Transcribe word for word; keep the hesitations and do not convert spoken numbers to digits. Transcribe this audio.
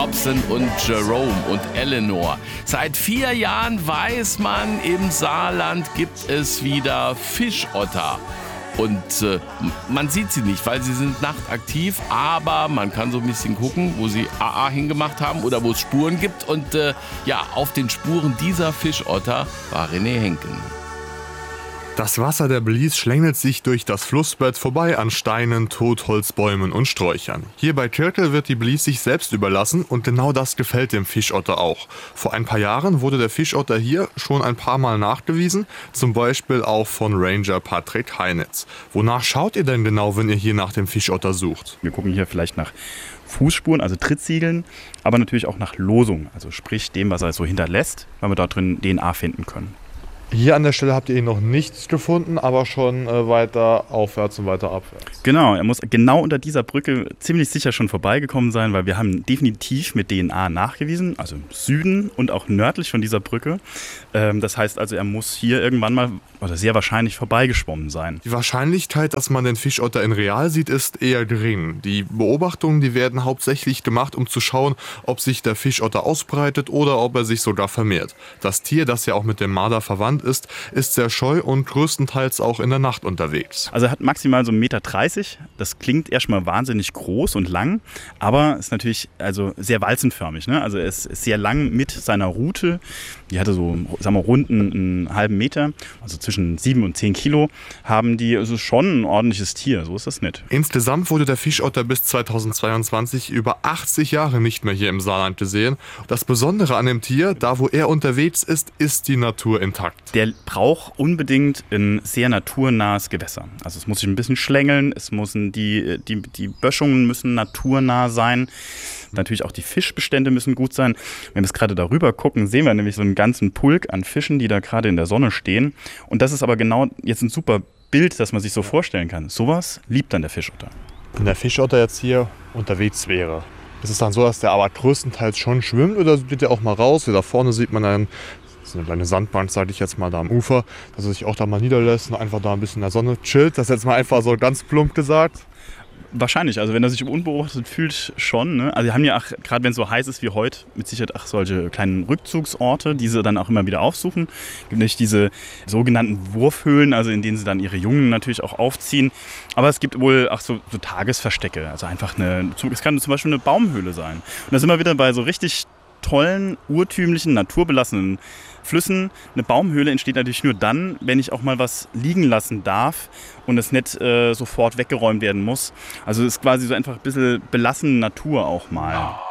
Robson und Jerome und Eleanor. Seit vier Jahren weiß man, im Saarland gibt es wieder Fischotter. Und äh, man sieht sie nicht, weil sie sind nachtaktiv, aber man kann so ein bisschen gucken, wo sie A A hingemacht haben oder wo es Spuren gibt. Und äh, ja, auf den Spuren dieser Fischotter war René Henken. Das Wasser der Blies schlängelt sich durch das Flussbett vorbei an Steinen, Totholzbäumen und Sträuchern. Hier bei Kirkel wird die Blies sich selbst überlassen und genau das gefällt dem Fischotter auch. Vor ein paar Jahren wurde der Fischotter hier schon ein paar Mal nachgewiesen, zum Beispiel auch von Ranger Patrick Heinitz. Wonach schaut ihr denn genau, wenn ihr hier nach dem Fischotter sucht? Wir gucken hier vielleicht nach Fußspuren, also Trittsiegeln, aber natürlich auch nach Losung, also sprich dem, was er so hinterlässt, weil wir da drin D N A finden können. Hier an der Stelle habt ihr ihn noch nicht gefunden, aber schon äh, weiter aufwärts und weiter abwärts. Genau, er muss genau unter dieser Brücke ziemlich sicher schon vorbeigekommen sein, weil wir haben definitiv mit D N A nachgewiesen, also im Süden und auch nördlich von dieser Brücke. Ähm, das heißt also, er muss hier irgendwann mal oder sehr wahrscheinlich vorbeigeschwommen sein. Die Wahrscheinlichkeit, dass man den Fischotter in real sieht, ist eher gering. Die Beobachtungen, die werden hauptsächlich gemacht, um zu schauen, ob sich der Fischotter ausbreitet oder ob er sich sogar vermehrt. Das Tier, das ja auch mit dem Marder verwandt ist, ist sehr scheu und größtenteils auch in der Nacht unterwegs. Also er hat maximal so einen Meter dreißig. Das klingt erstmal wahnsinnig groß und lang, aber ist natürlich also sehr walzenförmig. Ne? Also er ist sehr lang mit seiner Rute. Die hatte so, sagen wir, rund einen, einen halben Meter, also zwischen sieben und zehn Kilo haben die. Also schon ein ordentliches Tier, so ist das nicht. Insgesamt wurde der Fischotter bis zweitausendzweiundzwanzig über achtzig Jahre nicht mehr hier im Saarland gesehen. Das Besondere an dem Tier, da wo er unterwegs ist, ist die Natur intakt. Der braucht unbedingt ein sehr naturnahes Gewässer. Also es muss sich ein bisschen schlängeln, es müssen die, die, die Böschungen müssen naturnah sein. Natürlich auch die Fischbestände müssen gut sein. Wenn wir jetzt gerade darüber gucken, sehen wir nämlich so einen ganzen Pulk an Fischen, die da gerade in der Sonne stehen. Und das ist aber genau jetzt ein super Bild, das man sich so vorstellen kann. Sowas liebt dann der Fischotter. Wenn der Fischotter jetzt hier unterwegs wäre, ist es dann so, dass der aber größtenteils schon schwimmt oder geht der auch mal raus? Da vorne sieht man dann so eine kleine Sandbank, sage ich jetzt mal, da am Ufer, dass er sich auch da mal niederlässt und einfach da ein bisschen in der Sonne chillt. Das ist jetzt mal einfach so ganz plump gesagt. Wahrscheinlich, also wenn er sich unbeobachtet fühlt, schon. Ne? Also wir haben ja auch, gerade wenn es so heiß ist wie heute, mit Sicherheit auch solche kleinen Rückzugsorte, die sie dann auch immer wieder aufsuchen. Es gibt nämlich diese sogenannten Wurfhöhlen, also in denen sie dann ihre Jungen natürlich auch aufziehen. Aber es gibt wohl auch so, so Tagesverstecke, also einfach eine, es kann zum Beispiel eine Baumhöhle sein. Und da sind wir wieder bei so richtig tollen, urtümlichen, naturbelassenen Flüssen. Eine Baumhöhle entsteht natürlich nur dann, wenn ich auch mal was liegen lassen darf und es nicht äh, sofort weggeräumt werden muss. Also es ist quasi so einfach ein bisschen belassene Natur auch mal.